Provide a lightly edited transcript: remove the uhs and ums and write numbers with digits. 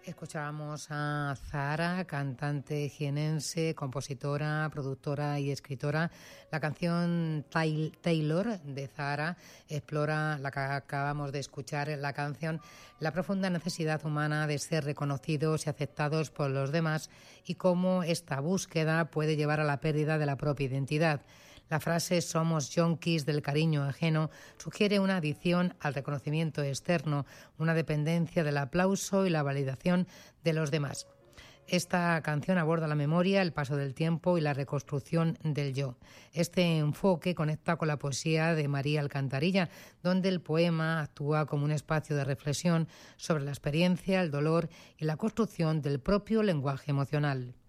Escuchábamos a Zahara, cantante jienense, compositora, productora y escritora. La canción Taylor de Zahara explora, la que acabamos de escuchar, la canción, la profunda necesidad humana de ser reconocidos y aceptados por los demás y cómo esta búsqueda puede llevar a la pérdida de la propia identidad. La frase «somos yonkis del cariño ajeno» sugiere una adicción al reconocimiento externo, una dependencia del aplauso y la validación de los demás. Esta canción aborda la memoria, el paso del tiempo y la reconstrucción del yo. Este enfoque conecta con la poesía de María Alcantarilla, donde el poema actúa como un espacio de reflexión sobre la experiencia, el dolor y la construcción del propio lenguaje emocional.